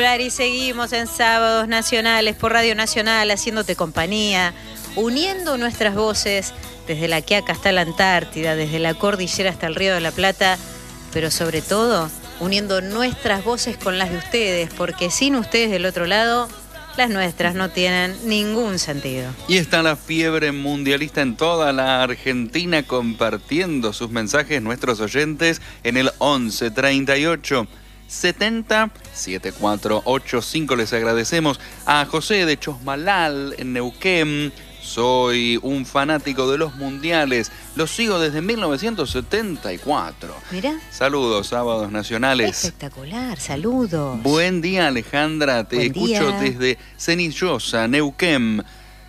Y seguimos en Sábados Nacionales por Radio Nacional, haciéndote compañía, uniendo nuestras voces desde la Quiaca hasta la Antártida, desde la cordillera hasta el Río de la Plata, pero sobre todo uniendo nuestras voces con las de ustedes, porque sin ustedes del otro lado, las nuestras no tienen ningún sentido. Y está la fiebre mundialista en toda la Argentina, compartiendo sus mensajes nuestros oyentes en el 11 38 70 7485. Les agradecemos a José de Chosmalal en Neuquén. Soy un fanático de los mundiales. Los sigo desde 1974. Mirá. Saludos, Sábados Nacionales. Espectacular, saludos. Buen día, Alejandra. Te escucho desde Cenillosa, Neuquén.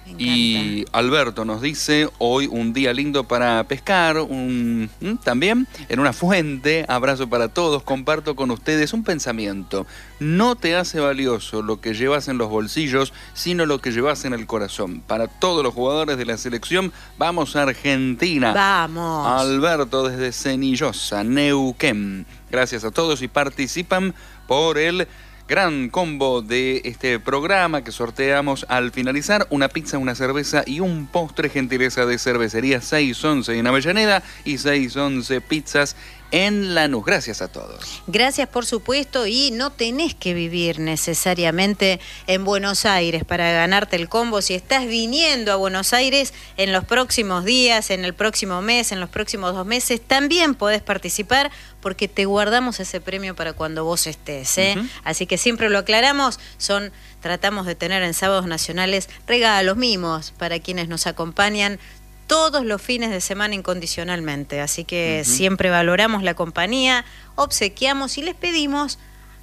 Y Alberto nos dice, hoy un día lindo para pescar, también en una fuente. Abrazo para todos, comparto con ustedes un pensamiento. No te hace valioso lo que llevas en los bolsillos, sino lo que llevas en el corazón. Para todos los jugadores de la selección, vamos a Argentina. Vamos. Alberto desde Cenillosa, Neuquén. Gracias a todos y participan por el gran combo de este programa que sorteamos al finalizar: una pizza, una cerveza y un postre, gentileza de Cervecería 611 en Avellaneda y 611 Pizzas en Lanús. Gracias a todos. Gracias, por supuesto, y no tenés que vivir necesariamente en Buenos Aires para ganarte el combo. Si estás viniendo a Buenos Aires en los próximos días, en el próximo mes, en los próximos 2 meses, también podés participar porque te guardamos ese premio para cuando vos estés, ¿eh? Así que siempre lo aclaramos, tratamos de tener en Sábados Nacionales regalos, mimos para quienes nos acompañan todos los fines de semana incondicionalmente. Así que siempre valoramos la compañía, obsequiamos y les pedimos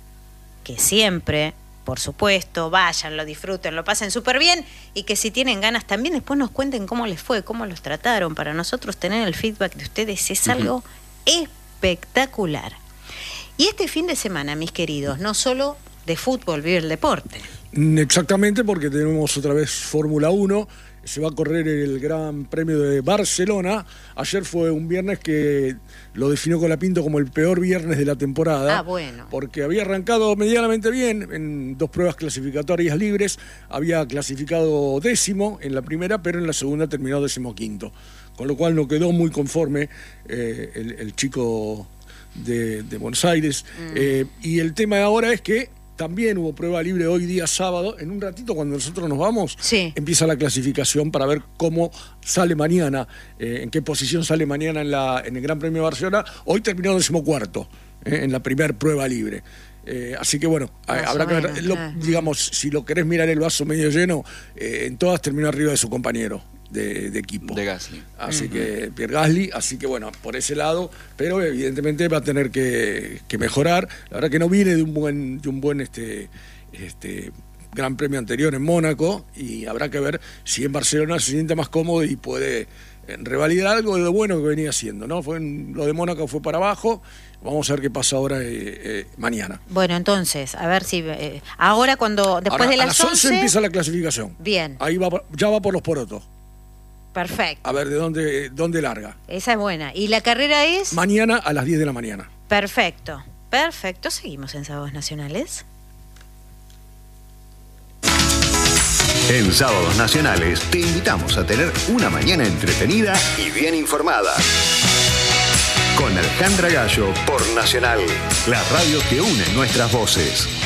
que siempre, por supuesto, vayan, lo disfruten, lo pasen súper bien y que si tienen ganas también después nos cuenten cómo les fue, cómo los trataron. Para nosotros tener el feedback de ustedes es algo espectacular. Y este fin de semana, mis queridos, no solo de fútbol vive el deporte. Exactamente, porque tenemos otra vez Fórmula 1. Se va a correr el Gran Premio de Barcelona. Ayer fue un viernes que lo definió Colapinto como el peor viernes de la temporada. Bueno. Porque había arrancado medianamente bien en 2 pruebas clasificatorias libres. Había clasificado 10º en la primera, pero en la segunda terminó 15º. Con lo cual no quedó muy conforme el chico de Buenos Aires. Y el tema de ahora es que también hubo prueba libre hoy día sábado. En un ratito, cuando nosotros nos vamos, empieza la clasificación para ver cómo sale mañana, en qué posición sale mañana en el Gran Premio de Barcelona. Hoy terminó 14º en la primera prueba libre. Así que bueno, habrá que ver, digamos, si lo querés mirar el vaso medio lleno, en todas terminó arriba de su compañero de equipo. De Gasly. Así que, Pierre Gasly, así que bueno, por ese lado, pero evidentemente va a tener que mejorar. La verdad que no viene de un buen Gran Premio anterior en Mónaco, y habrá que ver si en Barcelona se siente más cómodo y puede revalidar algo de lo bueno que venía haciendo, ¿no? Lo de Mónaco fue para abajo. Vamos a ver qué pasa ahora mañana. Bueno, entonces, a ver si ahora después de las 11 empieza la clasificación. Bien. Ahí ya va por los porotos. Perfecto. A ver de dónde larga. Esa es buena. ¿Y la carrera es? Mañana a las 10 de la mañana. Perfecto. Seguimos en Sábados Nacionales. En Sábados Nacionales te invitamos a tener una mañana entretenida y bien informada. Con Alejandra Gallo por Nacional, la radio que une nuestras voces.